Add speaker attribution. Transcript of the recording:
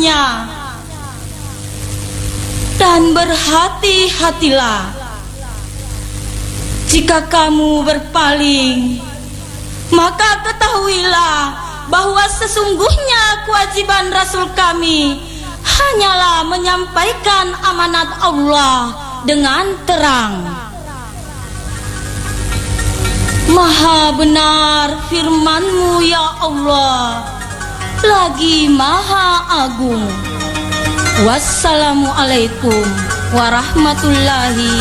Speaker 1: sesungguhnya. Dan berhati-hatilah jika kamu berpaling, maka ketahuilah bahwa sesungguhnya kewajiban Rasul kami hanyalah menyampaikan amanat Allah dengan terang. Maha benar firman-Mu ya Allah, lagi maha agung. Wassalamualaikum warahmatullahi